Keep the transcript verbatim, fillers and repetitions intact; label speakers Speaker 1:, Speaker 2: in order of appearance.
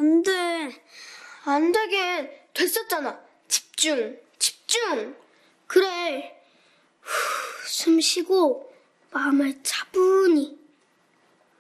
Speaker 1: 안 돼.
Speaker 2: 안 되긴. 됐었잖아. 집중, 집중.
Speaker 1: 그래. 후, 숨 쉬고 마음을 차분히.